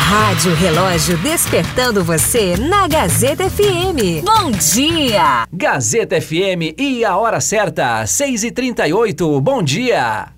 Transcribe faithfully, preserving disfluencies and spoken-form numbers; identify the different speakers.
Speaker 1: Rádio Relógio despertando você na Gazeta F M. Bom dia!
Speaker 2: Gazeta F M e a hora certa, seis e trinta e oito. Bom dia!